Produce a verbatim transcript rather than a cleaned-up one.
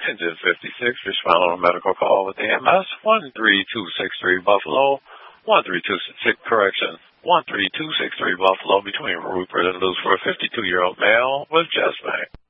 Engine fifty-six, respond on a medical call with A M S one three two six three Buffalo, one three two six, correction, one three two six three Buffalo between Rupert and Lucifer, fifty-two-year-old male with chest pain.